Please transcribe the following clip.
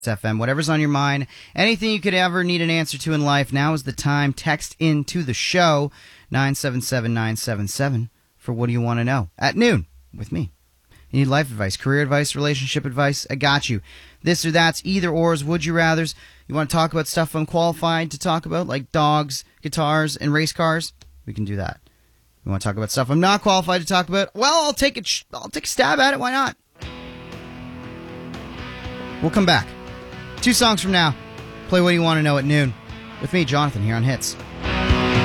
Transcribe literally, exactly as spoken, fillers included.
F M, whatever's on your mind, anything you could ever need an answer to in life, now is the time. Text into the show, nine seven seven nine seven seven, for what do you want to know, at noon, with me. You need life advice, career advice, relationship advice, I got you. This or that's, either ors, would you rathers. You want to talk about stuff I'm qualified to talk about, like dogs, guitars, and race cars? We can do that. You want to talk about stuff I'm not qualified to talk about? Well, I'll take, it, I'll take a stab at it, why not? We'll come back. Two songs from now, play What Do You Want to Know at noon. With me, Jonathan, here on Hits.